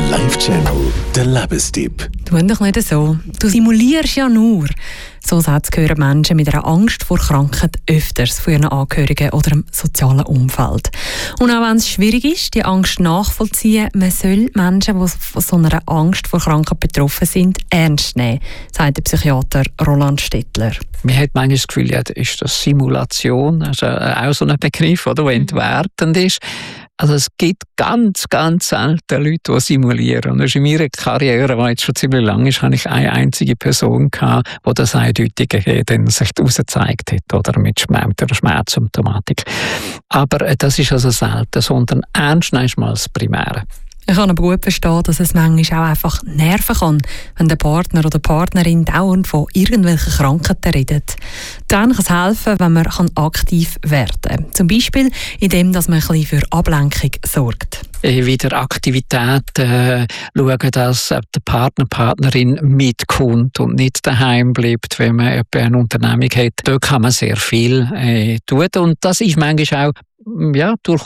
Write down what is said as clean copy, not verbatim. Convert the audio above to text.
Live-Channel, der Lebenstipp. Tu doch nicht so. Du simulierst ja nur. So Sätze hören Menschen mit einer Angst vor Krankheit öfters von ihren Angehörigen oder dem sozialen Umfeld. Und auch wenn es schwierig ist, die Angst nachvollziehen, man soll Menschen, die von so einer Angst vor Krankheit betroffen sind, ernst nehmen, sagt der Psychiater Roland Stettler. Man hat manchmal das Gefühl, ja, ist das Simulation, also auch so ein Begriff, oder, der entwertend ist. Also es gibt ganz, ganz selten Leute, die simulieren. Und das ist in meiner Karriere, die jetzt schon ziemlich lang ist, habe ich eine einzige Person gehabt, die das Eindeutige dann sich ausgezeigt hat, oder mit der Schmerzsymptomatik. Aber das ist also selten, sondern ernst nehmen ist mal das Primäre. Ich kann aber gut verstehen, dass es manchmal auch einfach nerven kann, wenn der Partner oder die Partnerin dauernd von irgendwelchen Krankheiten redet. Dann kann es helfen, wenn man aktiv werden kann. Zum Beispiel, indem man ein bisschen für Ablenkung sorgt. Wieder Aktivitäten schauen, dass der Partner, Partnerin mitkommt und nicht daheim bleibt, wenn man eine Unternehmung hat. Dort kann man sehr viel tun. Und das ist manchmal auch durch